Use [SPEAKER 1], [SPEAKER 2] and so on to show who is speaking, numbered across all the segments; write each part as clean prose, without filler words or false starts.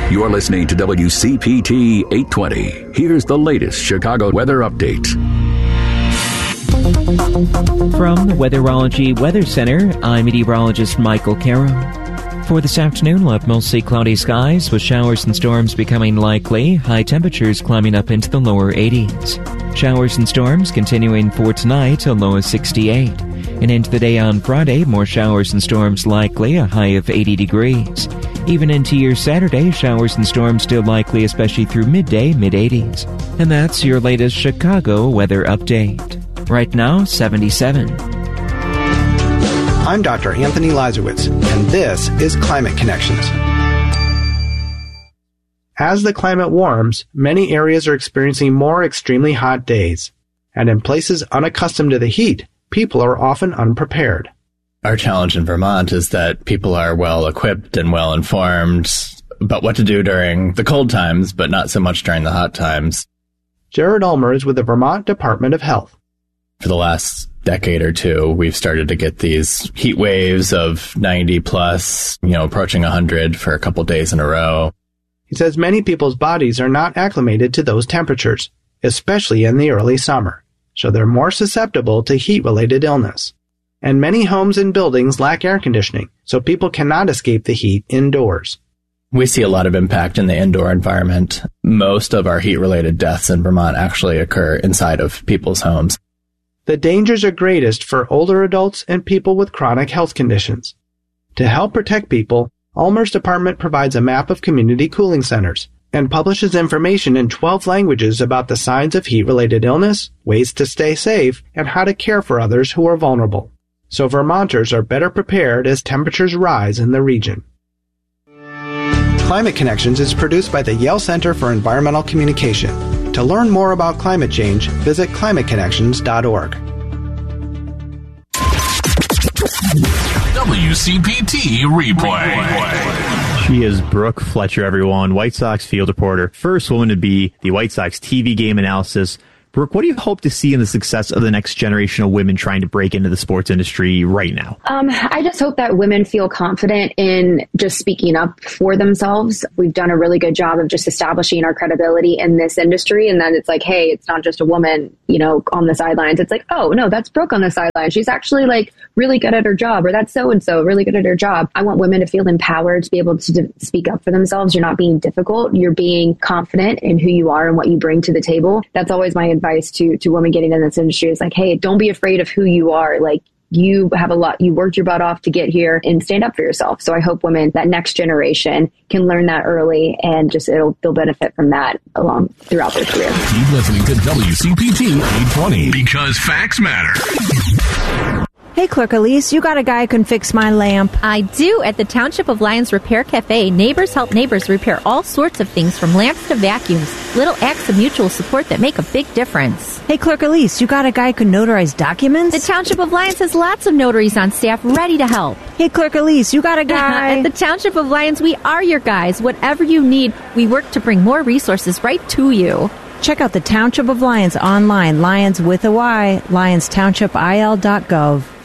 [SPEAKER 1] You're listening to WCPT 820. Here's the latest Chicago weather update.
[SPEAKER 2] From the Weatherology Weather Center, I'm meteorologist Michael Caro. For this afternoon, we'll have mostly cloudy skies with showers and storms becoming likely, high temperatures climbing up into the lower 80s. Showers and storms continuing for tonight, a low of 68. And into the day on Friday, more showers and storms likely, a high of 80 degrees. Even into your Saturday, showers and storms still likely, especially through midday, mid-80s. And that's your latest Chicago weather update. Right now, 77.
[SPEAKER 3] I'm Dr. Anthony Lazarowitz, and this is Climate Connections. As the climate warms, many areas are experiencing more extremely hot days. And in places unaccustomed to the heat, people are often unprepared.
[SPEAKER 4] Our challenge in Vermont is that people are well equipped and well informed about what to do during the cold times, but not so much during the hot times.
[SPEAKER 3] Jared Ulmer is with the Vermont Department of Health.
[SPEAKER 4] For the last decade or two, we've started to get these heat waves of 90 plus, approaching 100 for a couple days in a row.
[SPEAKER 3] He says many people's bodies are not acclimated to those temperatures, especially in the early summer, so they're more susceptible to heat-related illness. And many homes and buildings lack air conditioning, so people cannot escape the heat indoors.
[SPEAKER 4] We see a lot of impact in the indoor environment. Most of our heat-related deaths in Vermont actually occur inside of people's homes.
[SPEAKER 3] The dangers are greatest for older adults and people with chronic health conditions. To help protect people, Ulmer's department provides a map of community cooling centers and publishes information in 12 languages about the signs of heat-related illness, ways to stay safe, and how to care for others who are vulnerable. So Vermonters are better prepared as temperatures rise in the region. Climate Connections is produced by the Yale Center for Environmental Communication. To learn more about climate change, visit climateconnections.org.
[SPEAKER 5] WCPT Replay.
[SPEAKER 6] She is Brooke Fletcher, everyone, White Sox field reporter. First woman to be the White Sox TV game analysis. Brooke, what do you hope to see in the success of the next generation of women trying to break into the sports industry right now?
[SPEAKER 7] I just hope that women feel confident in just speaking up for themselves. We've done a really good job of just establishing our credibility in this industry. And then it's like, hey, it's not just a woman, on the sidelines. It's like, oh, no, that's Brooke on the sidelines. She's actually really good at her job, or that's so-and-so really good at her job. I want women to feel empowered to be able to speak up for themselves. You're not being difficult. You're being confident in who you are and what you bring to the table. That's always my advice to women getting in this industry is like, hey, don't be afraid of who you are. You have you worked your butt off to get here, and stand up for yourself. So I hope women, that next generation, can learn that early, and they'll benefit from that along throughout their career.
[SPEAKER 5] Keep listening to WCPT 820 because facts matter.
[SPEAKER 8] Hey, Clerk Elise, you got a guy who can fix my lamp.
[SPEAKER 9] I do. At the Township of Lyons Repair Cafe, neighbors help neighbors repair all sorts of things from lamps to vacuums. Little acts of mutual support that make a big difference.
[SPEAKER 8] Hey, Clerk Elise, you got a guy who can notarize documents?
[SPEAKER 9] The Township of Lyons has lots of notaries on staff ready to help.
[SPEAKER 8] Hey, Clerk Elise, you got a guy?
[SPEAKER 9] At the Township of Lyons, we are your guys. Whatever you need, we work to bring more resources right to you.
[SPEAKER 8] Check out the Township of Lyons online, Lyons with a Y, LyonsTownshipIL.gov.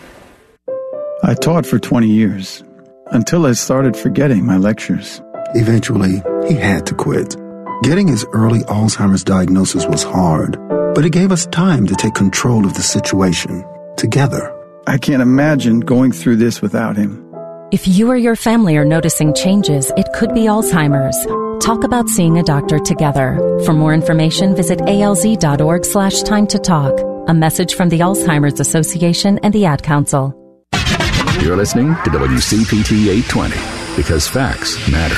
[SPEAKER 10] I taught for 20 years, until I started forgetting my lectures.
[SPEAKER 11] Eventually, he had to quit. Getting his early Alzheimer's diagnosis was hard, but it gave us time to take control of the situation, together.
[SPEAKER 10] I can't imagine going through this without him.
[SPEAKER 12] If you or your family are noticing changes, it could be Alzheimer's. Talk about seeing a doctor together. For more information, visit alz.org/time to talk. A message from the Alzheimer's Association and the Ad Council.
[SPEAKER 1] You're listening to WCPT 820 because facts matter.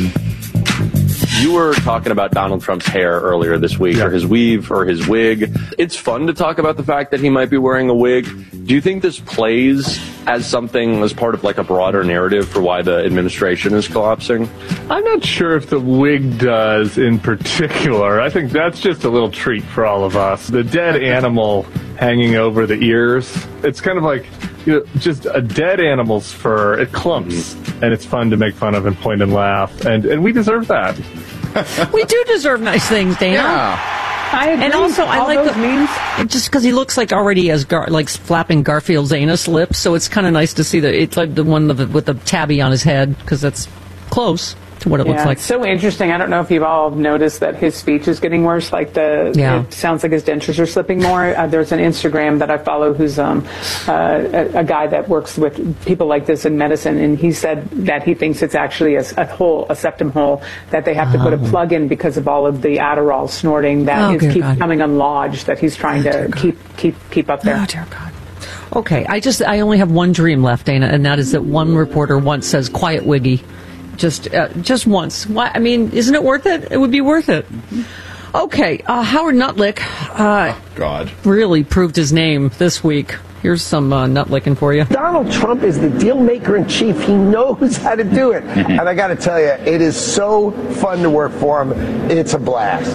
[SPEAKER 13] You were talking about Donald Trump's hair earlier this week, or his weave, or his wig. It's fun to talk about the fact that he might be wearing a wig. Do you think this plays as part of a broader narrative for why the administration is collapsing?
[SPEAKER 14] I'm not sure if the wig does in particular. I think that's just a little treat for all of us. The dead animal hanging over the ears. It's kind of like, just a dead animal's fur. It clumps, and it's fun to make fun of and point and laugh, and we deserve that.
[SPEAKER 15] We do deserve nice things, Dana.
[SPEAKER 14] Yeah.
[SPEAKER 15] I agree. And also, I like the memes just because he looks like already has flapping Garfield's anus lips, so it's kind of nice to see that it's like the one with the tabby on his head because that's close. to what it looks like.
[SPEAKER 16] It's so interesting. I don't know if you've all noticed that his speech is getting worse. Like it sounds like his dentures are slipping more. There's an Instagram that I follow who's a guy that works with people like this in medicine, and he said that he thinks it's actually a septum hole that they have to put a plug in because of all of the Adderall snorting that keeps coming unlodged. That he's trying to keep up there.
[SPEAKER 15] Oh dear God. Okay, I only have one dream left, Dana, and that is that one reporter once says, "Quiet, Wiggy." Just once. Why? I mean, isn't it worth it? It would be worth it. Okay, Howard Nutlick really proved his name this week. Here's some nut-licking for you.
[SPEAKER 17] Donald Trump is the deal maker in chief. He knows how to do it. And I got to tell you, it is so fun to work for him. It's a blast.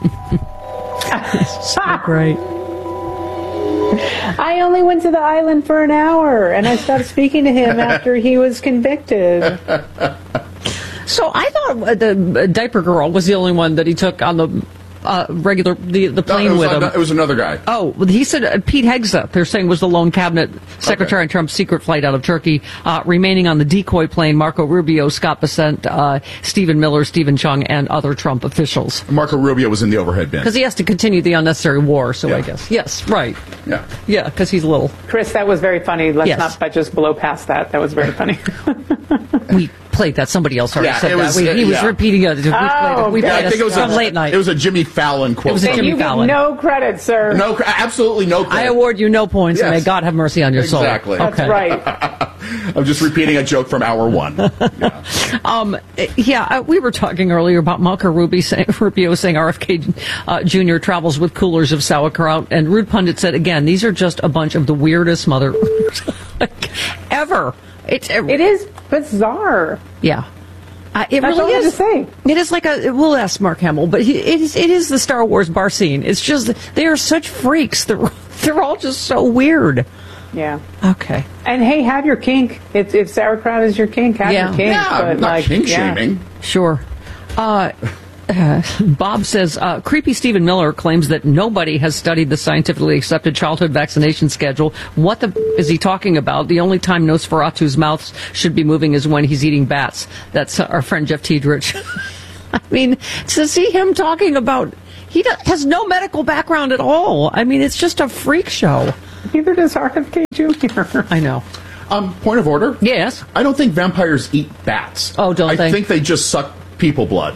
[SPEAKER 15] So great.
[SPEAKER 16] I only went to the island for an hour, and I stopped speaking to him after he was convicted.
[SPEAKER 15] So I thought the diaper girl was the only one that he took on the regular the plane with him.
[SPEAKER 18] It was another guy.
[SPEAKER 15] Oh, He said Pete Hegseth, they're saying, was the lone cabinet secretary on Trump's secret flight out of Turkey. Remaining on the decoy plane, Marco Rubio, Scott Bessent, Stephen Miller, Stephen Chung, and other Trump officials.
[SPEAKER 18] Marco Rubio was in the overhead bin.
[SPEAKER 15] Because he has to continue the unnecessary war, so I guess. Yes, right.
[SPEAKER 18] Yeah.
[SPEAKER 15] Yeah, because he's little.
[SPEAKER 16] Chris, that was very funny. Let's not just blow past that. That was very funny.
[SPEAKER 15] We played that. Somebody else already said that. He was repeating it. We played
[SPEAKER 18] I think it was
[SPEAKER 15] late night.
[SPEAKER 18] It was a Jimmy Fallon quote.
[SPEAKER 15] It was a Jimmy Fallon.
[SPEAKER 16] No credit, sir.
[SPEAKER 18] No, absolutely no credit.
[SPEAKER 15] I award you no points, and may God have mercy on your soul.
[SPEAKER 18] Exactly.
[SPEAKER 16] That's right.
[SPEAKER 18] I'm just repeating a joke from hour one.
[SPEAKER 15] We were talking earlier about Marco Rubio saying RFK Jr. travels with coolers of sauerkraut, and Rude Pundit said, again, these are just a bunch of the weirdest mother ever. It
[SPEAKER 16] is bizarre.
[SPEAKER 15] Yeah. It
[SPEAKER 16] That's
[SPEAKER 15] really
[SPEAKER 16] all
[SPEAKER 15] is.
[SPEAKER 16] To say.
[SPEAKER 15] It is like we'll ask Mark Hamill, but it is the Star Wars bar scene. It's just, they are such freaks. They're all just so weird.
[SPEAKER 16] Yeah.
[SPEAKER 15] Okay.
[SPEAKER 16] And hey, have your kink. If sauerkraut is your kink, have your kink.
[SPEAKER 18] Yeah,
[SPEAKER 16] but
[SPEAKER 18] not kink shaming.
[SPEAKER 15] Sure. Bob says, creepy Stephen Miller claims that nobody has studied the scientifically accepted childhood vaccination schedule. What is he talking about? The only time Nosferatu's mouth should be moving is when he's eating bats. That's our friend Jeff Tiedrich. I mean, to see him talking about, he has no medical background at all. I mean, it's just a freak show.
[SPEAKER 16] Neither does RFK Jr.
[SPEAKER 15] I know.
[SPEAKER 18] Point of order?
[SPEAKER 15] Yes.
[SPEAKER 18] I don't think vampires eat bats.
[SPEAKER 15] Oh, don't they?
[SPEAKER 18] I think they just suck people blood.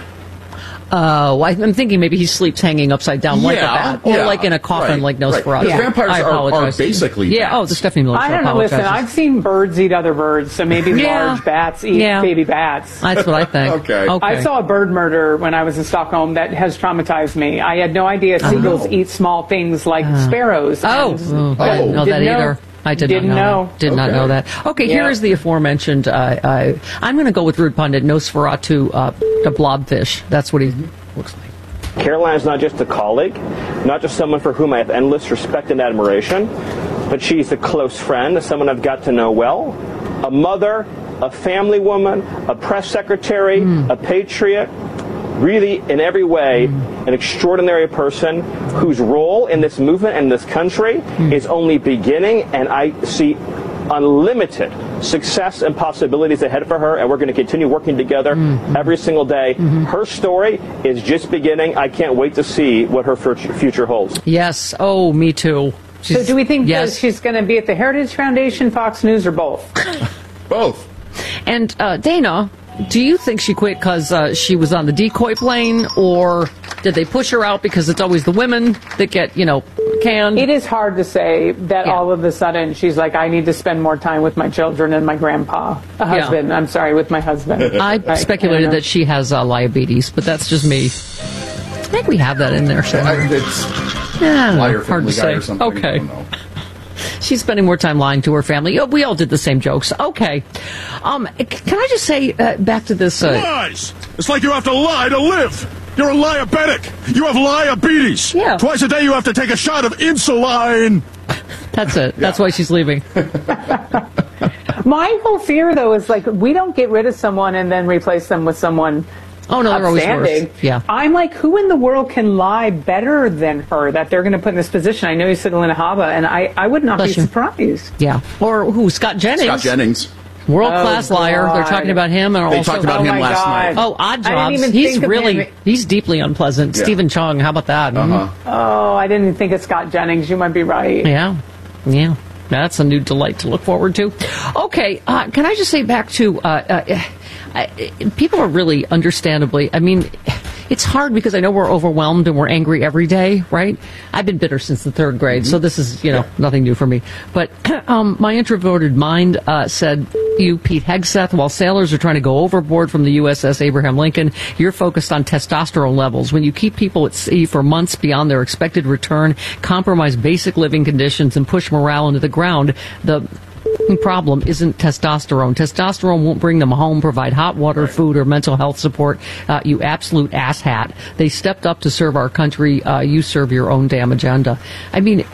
[SPEAKER 15] I'm thinking maybe he sleeps hanging upside down like a bat, or like in a coffin like Nosferatu.
[SPEAKER 18] Right. Yeah. Vampires are basically bats.
[SPEAKER 15] the Stephanie Miller.
[SPEAKER 16] I don't know. Listen, I've seen birds eat other birds, so maybe large bats eat baby bats.
[SPEAKER 15] That's what I think.
[SPEAKER 18] Okay.
[SPEAKER 16] I saw a bird murder when I was in Stockholm that has traumatized me. I had no idea seagulls eat small things like sparrows.
[SPEAKER 15] I didn't know that either. I did not know that. Okay, here is the aforementioned. I'm going to go with Rude Pundit, Nosferatu, the blobfish. That's what he looks like.
[SPEAKER 19] Caroline is not just a colleague, not just someone for whom I have endless respect and admiration, but she's a close friend, someone I've got to know well, a mother, a family woman, a press secretary, a patriot, really in every way an extraordinary person whose role in this movement and this country is only beginning, and I see unlimited success and possibilities ahead for her, and we're going to continue working together every single day. Her story is just beginning. I can't wait to see what her future holds.
[SPEAKER 15] Yes. Oh, me too.
[SPEAKER 16] So do we think that she's going to be at the Heritage Foundation, Fox News, or both?
[SPEAKER 18] Both.
[SPEAKER 15] And Dana, do you think she quit because she was on the decoy plane, or did they push her out because it's always the women that get, canned?
[SPEAKER 16] It is hard to say that all of a sudden she's like, I need to spend more time with my children and my grandpa. Husband. I'm sorry, with my husband.
[SPEAKER 15] I speculated that she has diabetes, but that's just me. I think we have that in there somewhere.
[SPEAKER 18] It's hard to say.
[SPEAKER 15] Okay. She's spending more time lying to her family. We all did the same jokes. Okay. Can I just say, back to this...
[SPEAKER 5] Lies! It's like you have to lie to live! You're a diabetic! You have diabetes!
[SPEAKER 15] Yeah.
[SPEAKER 5] Twice a day you have to take a shot of insulin!
[SPEAKER 15] That's it. That's why she's leaving.
[SPEAKER 16] My whole fear, though, is we don't get rid of someone and then replace them with someone...
[SPEAKER 15] Oh, no, they're always worse. Yeah.
[SPEAKER 16] I'm like, who in the world can lie better than her that they're going to put in this position? I know you said Alina Habba, and I would not be surprised.
[SPEAKER 15] Yeah. Or who? Scott Jennings.
[SPEAKER 18] Scott Jennings.
[SPEAKER 15] World-class liar. They're talking about him. And
[SPEAKER 18] they talked about him last night.
[SPEAKER 15] Oh, Odd Jobs. He's deeply unpleasant. Yeah. Stephen Chung, how about that?
[SPEAKER 16] Oh, I didn't think of Scott Jennings. You might be right.
[SPEAKER 15] Yeah. That's a new delight to look forward to. Okay, can I just say back to people are really understandably, I mean, it's hard because I know we're overwhelmed and we're angry every day, right? I've been bitter since the third grade, so this is, nothing new for me. But my introverted mind said, you, Pete Hegseth, while sailors are trying to go overboard from the USS Abraham Lincoln, you're focused on testosterone levels. When you keep people at sea for months beyond their expected return, compromise basic living conditions, and push morale into the ground, the problem isn't testosterone. Testosterone won't bring them home, provide hot water, food, or mental health support. You absolute asshat. They stepped up to serve our country. You serve your own damn agenda. I mean,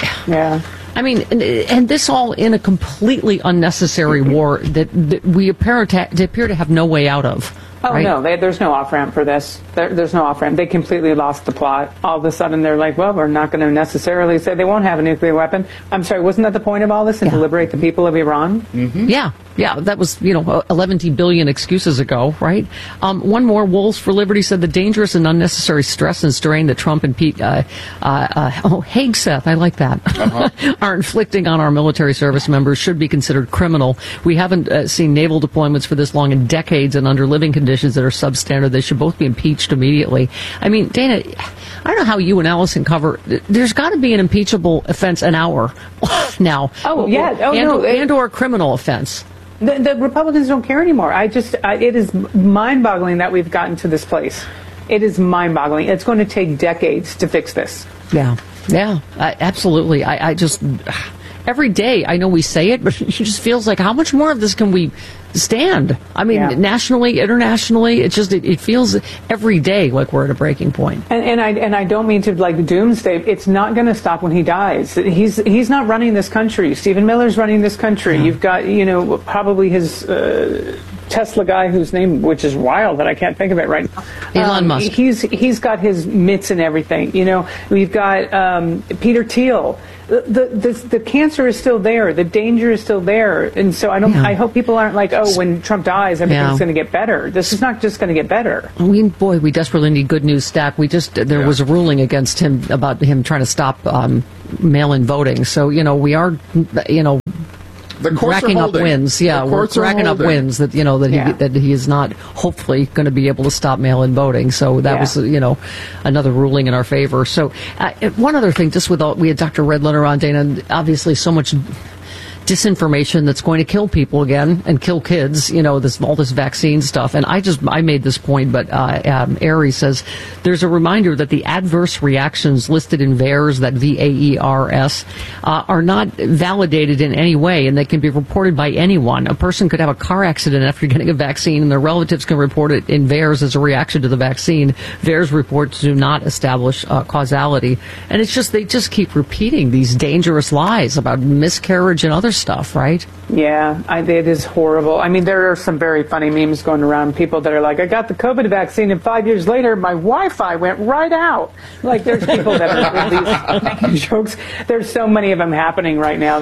[SPEAKER 15] and this all in a completely unnecessary war that we appear to have no way out of.
[SPEAKER 16] Oh,
[SPEAKER 15] right?
[SPEAKER 16] No, there's no off-ramp for this. There's no off-ramp. They completely lost the plot. All of a sudden, they're like, well, we're not going to necessarily say they won't have a nuclear weapon. I'm sorry, wasn't that the point of all this, to liberate the people of Iran?
[SPEAKER 15] Mm-hmm. Yeah, that was, 11 billion excuses ago, right? One more, Wolves for Liberty said the dangerous and unnecessary stress and strain that Trump and Pete, Hegseth, I like that, are inflicting on our military service members should be considered criminal. We haven't seen naval deployments for this long in decades and under living conditions that are substandard. They should both be impeached immediately. I mean, Dana, I don't know how you and Allison cover. There's got to be an impeachable offense an hour now. And or a criminal offense.
[SPEAKER 16] The Republicans don't care anymore. It is mind-boggling that we've gotten to this place. It is mind-boggling. It's going to take decades to fix this.
[SPEAKER 15] Yeah, absolutely. I just, every day, I know we say it, but it just feels like how much more of this can we stand? I mean, nationally, internationally, it feels every day like we're at a breaking point.
[SPEAKER 16] And I don't mean to doomsday. It's not going to stop when he dies. He's not running this country. Stephen Miller's running this country. You've got probably his Tesla guy whose name, which is wild that I can't think of it right now.
[SPEAKER 15] Elon Musk.
[SPEAKER 16] He's got his mitts and everything. We've got Peter Thiel. The cancer is still there. The danger is still there. And so I hope people aren't like, when Trump dies, everything's going to get better. This is not just going to get better.
[SPEAKER 15] We desperately need good news, Stack. There was a ruling against him about him trying to stop mail-in voting. So, we are, racking up wins. Yeah, we're racking up wins that that he is not hopefully going to be able to stop mail-in voting. So that was another ruling in our favor. So one other thing, just we had Dr. Redlener on, Dana, and obviously so much disinformation that's going to kill people again and kill kids, all this vaccine stuff. And I made this point, but Ari says there's a reminder that the adverse reactions listed in VAERS, that VAERS, are not validated in any way, and they can be reported by anyone. A person could have a car accident after getting a vaccine, and their relatives can report it in VAERS as a reaction to the vaccine. VAERS reports do not establish causality. And they just keep repeating these dangerous lies about miscarriage and other stuff, right?
[SPEAKER 16] Yeah, it is horrible. I mean, there are some very funny memes going around. People that are like, I got the COVID vaccine, and 5 years later, my Wi-Fi went right out. Like, there's people that are really making jokes. There's so many of them happening right now.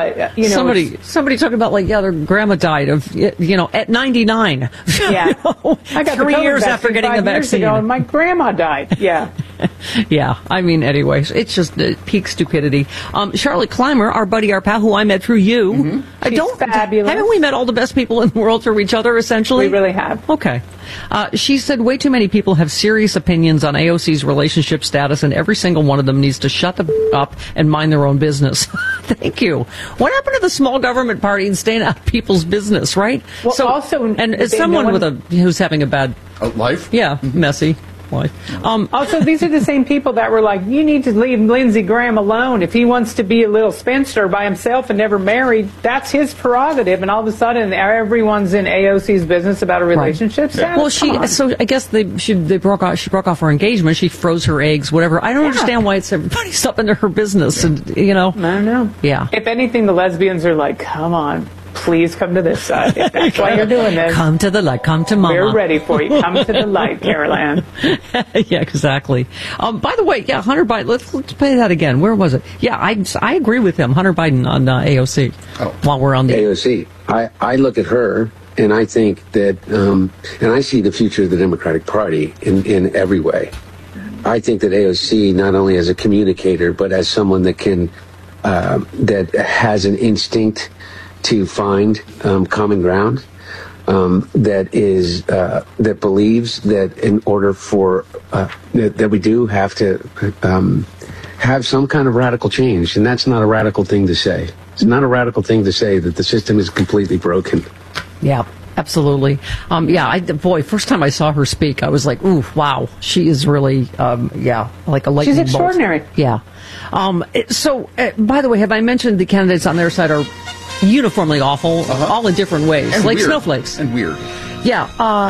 [SPEAKER 16] Somebody talking about their grandma died of at 99. Yeah, I got
[SPEAKER 15] 3 years after getting the vaccine,
[SPEAKER 16] ago, and my grandma died. Yeah.
[SPEAKER 15] Yeah, I mean, anyways, it's just peak stupidity. Charlotte Clymer, our buddy, our pal, who I met through you.
[SPEAKER 16] Mm-hmm. She's fabulous.
[SPEAKER 15] Haven't we met all the best people in the world through each other, essentially?
[SPEAKER 16] We really have.
[SPEAKER 15] Okay. She said way too many people have serious opinions on AOC's relationship status, and every single one of them needs to shut up and mind their own business. Thank you. What happened to the small government party and staying out of people's business, right?
[SPEAKER 16] Well,
[SPEAKER 15] as someone who's having a bad
[SPEAKER 18] life,
[SPEAKER 15] messy.
[SPEAKER 16] Also, these are the same people that were like, you need to leave Lindsey Graham alone. If he wants to be a little spinster by himself and never married, that's his prerogative. And all of a sudden, everyone's in AOC's business about a relationship.
[SPEAKER 15] Right. Well, so I guess she broke off her engagement. She froze her eggs, whatever. I don't understand why it's everybody's up into her business. And I
[SPEAKER 16] don't know.
[SPEAKER 15] Yeah.
[SPEAKER 16] If anything, the lesbians are like, come on. please come to this side. If that's why you're doing this.
[SPEAKER 15] Come to the light. Come to Mama.
[SPEAKER 16] We're ready for you. Come to the light, Carol Ann.
[SPEAKER 15] Yeah, exactly. By the way, Hunter Biden, let's play that again. Where was it? Yeah, I agree with him. Hunter Biden on AOC. While we're on the
[SPEAKER 20] AOC. I look at her and I think that, and I see the future of the Democratic Party in every way. I think that AOC, not only as a communicator, but as someone that can, that has an instinct to find common ground, that believes that in order for that we do have to have some kind of radical change, and that's not a radical thing to say. It's not a radical thing to say that the system is completely broken.
[SPEAKER 15] Yeah. Absolutely. First time I saw her speak, I was like, ooh, wow. She is really, like a lightning bolt.
[SPEAKER 16] She's extraordinary.
[SPEAKER 15] Yeah. By the way, have I mentioned the candidates on their side are uniformly awful, all in different ways,
[SPEAKER 18] and
[SPEAKER 15] like
[SPEAKER 18] weird.
[SPEAKER 15] snowflakes.
[SPEAKER 18] And weird.
[SPEAKER 15] Yeah.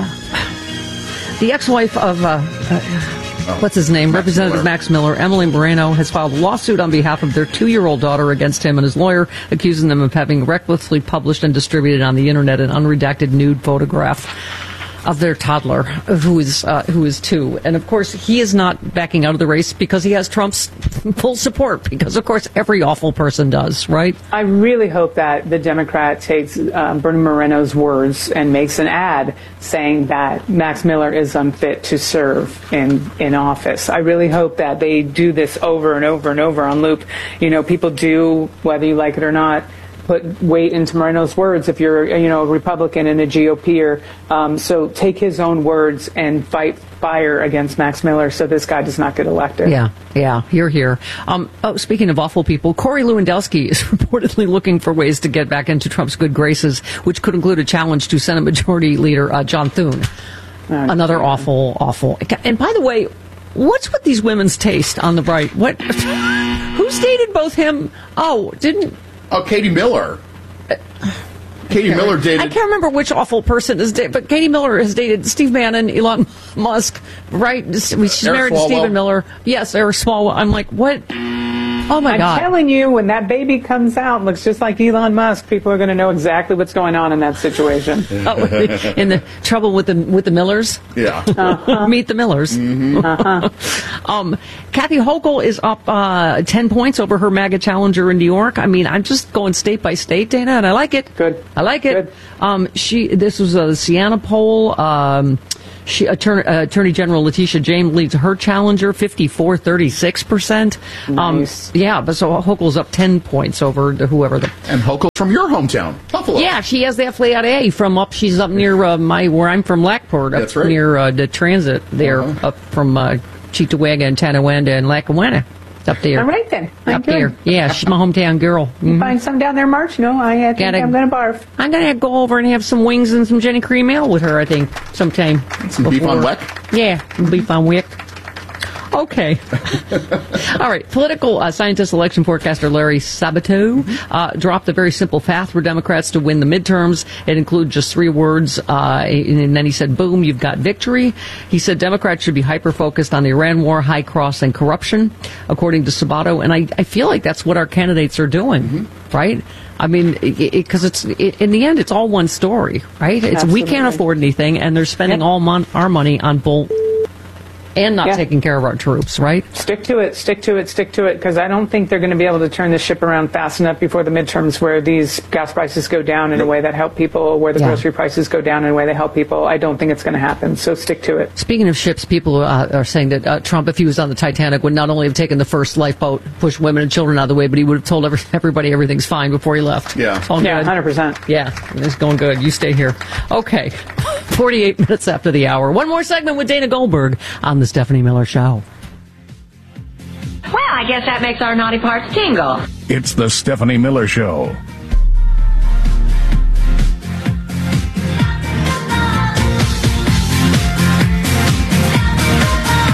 [SPEAKER 15] The ex-wife of, what's his name? Representative Max Miller, Emily Moreno, has filed a lawsuit on behalf of their 2-year-old daughter against him and his lawyer, accusing them of having recklessly published and distributed on the internet an unredacted nude photograph of their toddler, who is 2. And of course, he is not backing out of the race because he has Trump's full support, because of course every awful person does, right?
[SPEAKER 16] I really hope that the Democrat takes Bernie Moreno's words and makes an ad saying that Max Miller is unfit to serve in office. I really hope that they do this over and over and over on loop. You know, people do, whether you like it or not, put weight into Moreno's words if you're, a Republican and a GOPer. So take his own words and fight fire against Max Miller so this guy does not get elected.
[SPEAKER 15] Yeah, here. Speaking of awful people, Corey Lewandowski is reportedly looking for ways to get back into Trump's good graces, which could include a challenge to Senate Majority Leader John Thune. Another awful. And by the way, what's with these women's taste on the right? Who's dated both him?
[SPEAKER 18] Katie Miller. Katie Miller dated...
[SPEAKER 15] I can't remember which awful person is dated, but Katie Miller has dated Steve Bannon, Elon Musk, right? She's married to Stephen Miller. Yes, Eric Swalwell. I'm like, what? Oh, my God.
[SPEAKER 16] I'm telling you, when that baby comes out and looks just like Elon Musk, people are going to know exactly what's going on in that situation.
[SPEAKER 15] In the trouble with the Millers?
[SPEAKER 18] Yeah.
[SPEAKER 15] Meet the Millers.
[SPEAKER 16] Mm-hmm.
[SPEAKER 15] Kathy Hochul is up 10 points over her MAGA challenger in New York. I mean, I'm just going state by state, Dana, and I like it.
[SPEAKER 16] Good.
[SPEAKER 15] I like it. This was a Siena poll. Attorney General Letitia James leads her challenger 54-36%.
[SPEAKER 16] Nice.
[SPEAKER 15] But so Hochul's up 10 points over whoever
[SPEAKER 18] and Hochul from your hometown, Buffalo.
[SPEAKER 15] Yeah, she has that flat A from she's up near where I'm from, Lackport, up
[SPEAKER 18] That's right.
[SPEAKER 15] near the transit there, up from Cheektowaga and Tonawanda and Lackawanna. Up there.
[SPEAKER 16] All right, then.
[SPEAKER 15] Up there. Yeah, she's my hometown girl.
[SPEAKER 16] You find some down there, March? No, I'm going to barf.
[SPEAKER 15] I'm going to go over and have some wings and some Jenny Cream Ale with her, I think, sometime.
[SPEAKER 18] Some beef on wick?
[SPEAKER 15] Yeah, beef on wick. Okay. All right. Political scientist, election forecaster Larry Sabato dropped a very simple path for Democrats to win the midterms. It includes just 3 words, and then he said, boom, you've got victory. He said Democrats should be hyper-focused on the Iran war, high cross, and corruption, according to Sabato. And I feel like that's what our candidates are doing, right? I mean, because in the end, it's all one story, right? We can't afford anything, and they're spending all our money on bull. And not taking care of our troops, right?
[SPEAKER 16] Stick to it, because I don't think they're going to be able to turn this ship around fast enough before the midterms where these gas prices go down in a way that help people, where the grocery prices go down in a way that help people. I don't think it's going to happen, so stick to it.
[SPEAKER 15] Speaking of ships, people are saying that Trump, if he was on the Titanic, would not only have taken the first lifeboat, pushed women and children out of the way, but he would have told everybody everything's fine before he left.
[SPEAKER 18] Yeah.
[SPEAKER 15] It's all good.
[SPEAKER 16] 100%.
[SPEAKER 15] Yeah, it's going good. You stay here. Okay, 48 minutes after the hour. One more segment with Dana Goldberg on the Stephanie Miller Show.
[SPEAKER 21] Well, I guess that makes our naughty parts tingle.
[SPEAKER 5] It's the Stephanie Miller Show.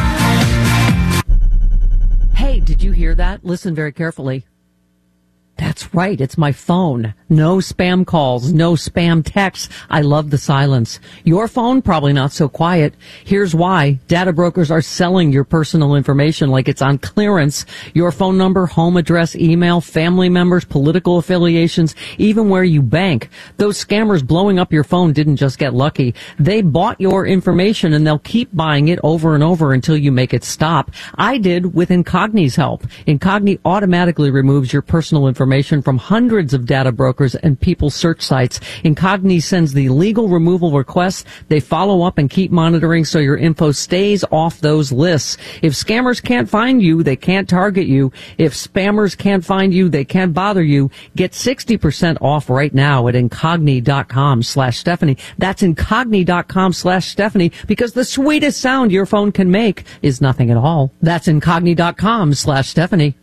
[SPEAKER 15] Hey, did you hear that? Listen very carefully. That's right. It's my phone. No spam calls, no spam texts. I love the silence. Your phone, probably not so quiet. Here's why. Data brokers are selling your personal information like it's on clearance. Your phone number, home address, email, family members, political affiliations, even where you bank. Those scammers blowing up your phone didn't just get lucky. They bought your information and they'll keep buying it over and over until you make it stop. I did with Incogni's help. Incogni automatically removes your personal information from hundreds of data brokers and people's search sites. Incogni sends the legal removal requests. They follow up and keep monitoring so your info stays off those lists. If scammers can't find you, they can't target you. If spammers can't find you, they can't bother you. Get 60% off right now at Incogni.com/Stephanie. That's Incogni.com/Stephanie, because the sweetest sound your phone can make is nothing at all. That's Incogni.com/Stephanie.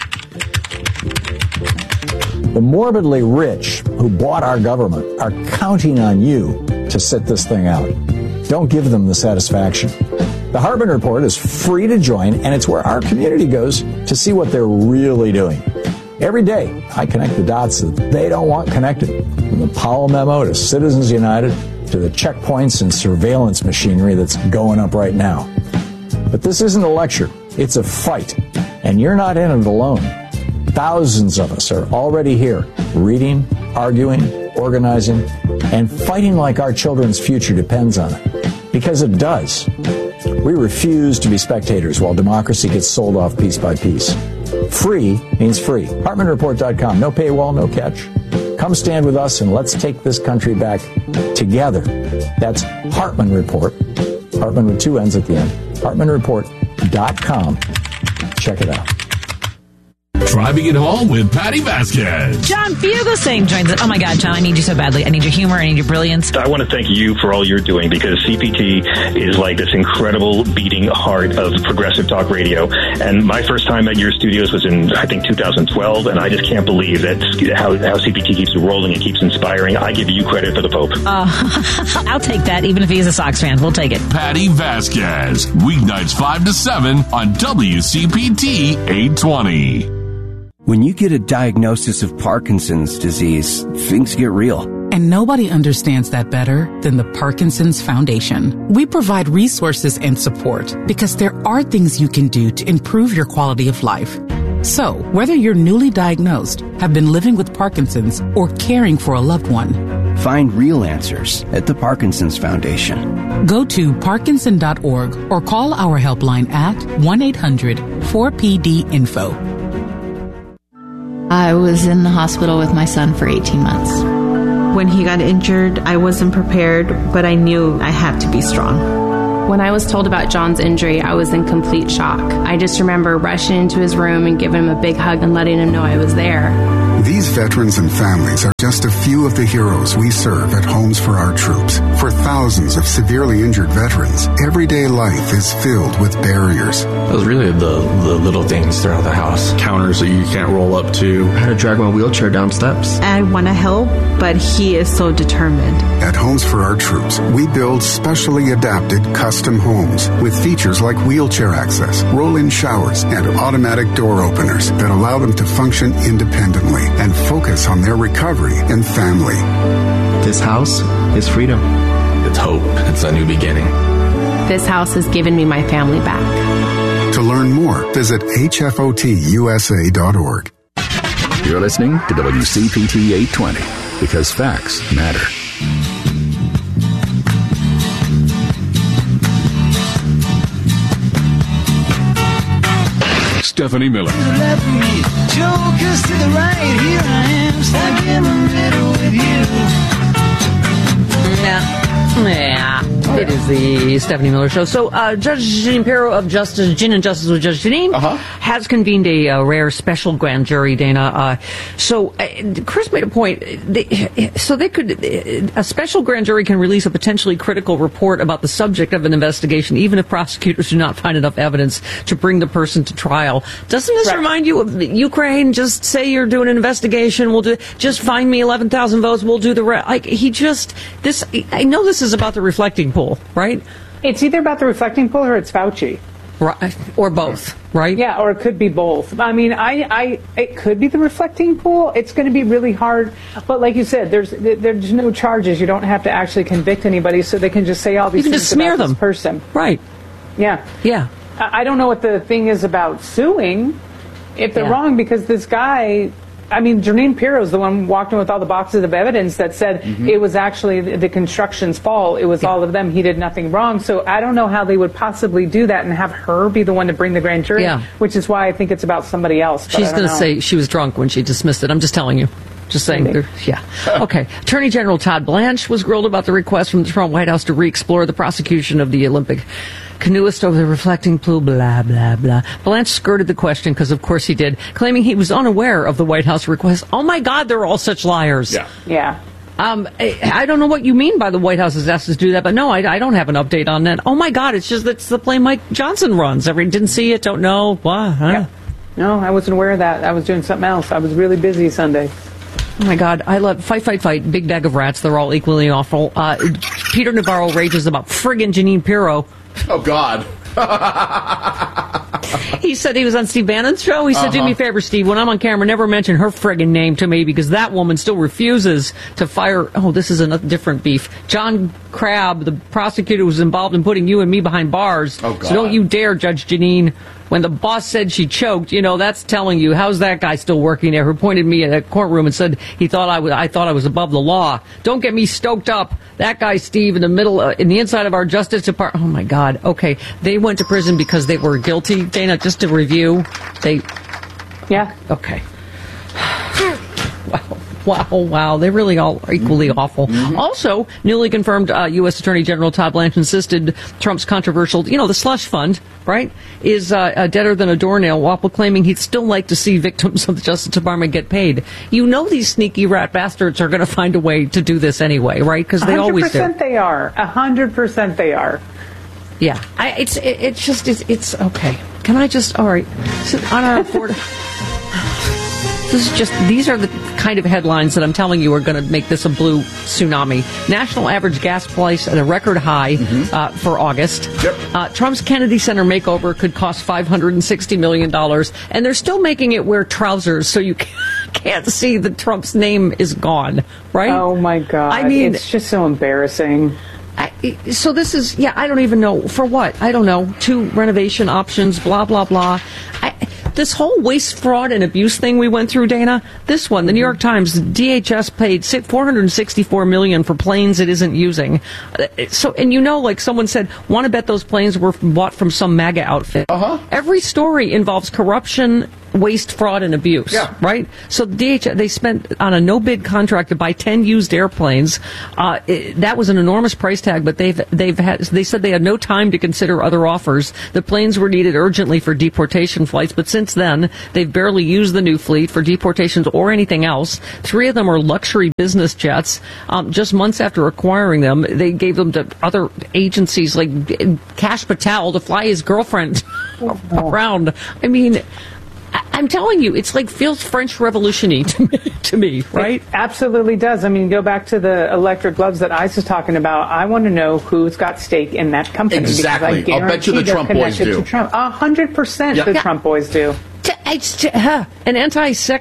[SPEAKER 2] The morbidly rich who bought our government are counting on you to sit this thing out. Don't give them the satisfaction. The Hartman Report is free to join, and it's where our community goes to see what they're really doing. Every day, I connect the dots that they don't want connected. From the Powell memo to Citizens United to the checkpoints and surveillance machinery that's going up right now. But this isn't a lecture. It's a fight. And you're not in it alone. Thousands of us are already here, reading, arguing, organizing, and fighting like our children's future depends on it. Because it does. We refuse to be spectators while democracy gets sold off piece by piece. Free means free. HartmanReport.com. No paywall, no catch. Come stand with us and let's take this country back together. That's Hartman Report. Hartman with 2 N's at the end. HartmanReport.com. Check it out.
[SPEAKER 5] Driving it home with Patty Vasquez.
[SPEAKER 22] John Fugelsang joins us. Oh my God, John, I need you so badly. I need your humor. I need your brilliance.
[SPEAKER 23] I want to thank you for all you're doing, because CPT is like this incredible beating heart of progressive talk radio. And my first time at your studios was in, I think, 2012. And I just can't believe that how CPT keeps rolling and keeps inspiring. I give you credit for the Pope.
[SPEAKER 22] I'll take that, even if he's a Sox fan. We'll take it.
[SPEAKER 5] Patty Vasquez, weeknights 5 to 7 on WCPT 820.
[SPEAKER 24] When you get a diagnosis of Parkinson's disease, things get real.
[SPEAKER 25] And nobody understands that better than the Parkinson's Foundation. We provide resources and support because there are things you can do to improve your quality of life. So, whether you're newly diagnosed, have been living with Parkinson's, or caring for a loved one,
[SPEAKER 24] find real answers at the Parkinson's Foundation.
[SPEAKER 25] Go to Parkinson.org or call our helpline at 1-800-4PD-INFO.
[SPEAKER 26] I was in the hospital with my son for 18 months.
[SPEAKER 27] When he got injured, I wasn't prepared, but I knew I had to be strong.
[SPEAKER 28] When I was told about John's injury, I was in complete shock. I just remember rushing into his room and giving him a big hug and letting him know I was there.
[SPEAKER 11] These veterans and families are just a few of the heroes we serve at Homes for Our Troops. For thousands of severely injured veterans, everyday life is filled with barriers.
[SPEAKER 29] It was really the little things throughout the house. Counters that you can't roll up to. I had to drag my wheelchair down steps.
[SPEAKER 27] I want to help, but he is so determined.
[SPEAKER 11] At Homes for Our Troops, we build specially adapted custom homes with features like wheelchair access, roll-in showers, and automatic door openers that allow them to function independently and focus on their recovery and family.
[SPEAKER 29] This house is freedom. It's hope. It's a new beginning.
[SPEAKER 28] This house has given me my family back.
[SPEAKER 11] To learn more, visit hfotusa.org.
[SPEAKER 1] You're listening to WCPT 820, because facts matter. Stephanie Miller.
[SPEAKER 30] Jokers to the right, here I am, stuck in the middle with you.
[SPEAKER 15] Yeah. It is the Stephanie Miller Show. So, Judge Jeanine Pirro of Gin and Justice with Judge Jeanine has convened a rare special grand jury, Dana. Chris made a point. A special grand jury can release a potentially critical report about the subject of an investigation, even if prosecutors do not find enough evidence to bring the person to trial. Doesn't this remind you of Ukraine? Just say you're doing an investigation. Just find me 11,000 votes. We'll do the rest. I know this is about the reflecting pool, right?
[SPEAKER 16] It's either about the reflecting pool or it's Fauci.
[SPEAKER 15] Right. Or both, right?
[SPEAKER 16] Yeah, or it could be both. I mean, it could be the reflecting pool. It's going to be really hard. But like you said, there's no charges. You don't have to actually convict anybody, so they can just say all these things
[SPEAKER 15] just smear
[SPEAKER 16] about
[SPEAKER 15] them.
[SPEAKER 16] this person.
[SPEAKER 15] Right.
[SPEAKER 16] Yeah.
[SPEAKER 15] Yeah.
[SPEAKER 16] I don't know what the thing is about suing if they're wrong, because this guy, I mean, Janine Pirro's the one walked in with all the boxes of evidence that said it was actually the construction's fault. It was all of them. He did nothing wrong. So I don't know how they would possibly do that and have her be the one to bring the grand jury, which is why I think it's about somebody else.
[SPEAKER 15] She's going to say she was drunk when she dismissed it. I'm just telling you. Just saying. Yeah. Okay. Attorney General Todd Blanche was grilled about the request from the Trump White House to re-explore the prosecution of the Olympic canoeist over the reflecting pool, blah, blah, blah. Blanche skirted the question, because of course he did, claiming he was unaware of the White House request. Oh my God, they're all such liars.
[SPEAKER 16] Yeah.
[SPEAKER 15] I don't know what you mean by the White House has asked us to do that, but no, I don't have an update on that. Oh my God, it's the plane Mike Johnson runs. Didn't see it, don't know. What? Huh?
[SPEAKER 16] Yeah. No, I wasn't aware of that. I was doing something else. I was really busy Sunday.
[SPEAKER 15] Oh my God, I love Fight, Big Bag of Rats. They're all equally awful. Peter Navarro rages about friggin' Janine Pirro.
[SPEAKER 18] Oh, God.
[SPEAKER 15] He said he was on Steve Bannon's show. He said, do me a favor, Steve, when I'm on camera, never mention her friggin' name to me, because that woman still refuses to fire. Oh, this is a different beef. John Crabb, the prosecutor, was involved in putting you and me behind bars.
[SPEAKER 18] Oh, God.
[SPEAKER 15] So don't you dare judge Janine. When the boss said she choked, that's telling you. How's that guy still working there who pointed me in a courtroom and said I thought I was above the law? Don't get me stoked up. That guy, Steve, in the inside of our Justice Department. Oh, my God. Okay. They went to prison because they were guilty. Dana, just to review,
[SPEAKER 16] Yeah.
[SPEAKER 15] Okay. Wow. They really all are equally awful. Also, newly confirmed U.S. Attorney General Todd Blanche insisted Trump's controversial, the slush fund, right, is deader than a doornail, while proclaiming he'd still like to see victims of the Justice Department get paid. These sneaky rat bastards are going to find a way to do this anyway, right? Because they always do.
[SPEAKER 16] 100% they are. 100% they are.
[SPEAKER 15] Yeah. It's okay. Can I just, all right, on our board. These are the kind of headlines that I'm telling you are going to make this a blue tsunami. National average gas price at a record high for August.
[SPEAKER 18] Yep.
[SPEAKER 15] Trump's Kennedy Center makeover could cost $560 million, and they're still making it wear trousers so you can't see that Trump's name is gone, right?
[SPEAKER 16] Oh, my God. I mean, it's just so embarrassing.
[SPEAKER 15] So this is, I don't even know. For what? I don't know. 2 renovation options, blah, blah, blah. This whole waste, fraud, and abuse thing we went through, Dana, this one, the New York Times, DHS paid $464 million for planes it isn't using. So, and someone said, want to bet those planes were bought from some MAGA outfit. Every story involves corruption, waste, fraud, and abuse, right? So DHS, they spent on a no-bid contract to buy 10 used airplanes. That was an enormous price tag, but they said they had no time to consider other offers. The planes were needed urgently for deportation flights, but since then, they've barely used the new fleet for deportations or anything else. 3 of them are luxury business jets. Just months after acquiring them, they gave them to other agencies like Kash Patel to fly his girlfriend around. I mean, I'm telling you, it's feels French Revolution-y to me, right?
[SPEAKER 16] It absolutely does. I mean, go back to the electric gloves that ICE is talking about. I want to know who's got stake in that company.
[SPEAKER 18] Exactly. I'll bet you the Trump boys do.
[SPEAKER 16] 100% the Trump boys do.
[SPEAKER 15] An anti-sex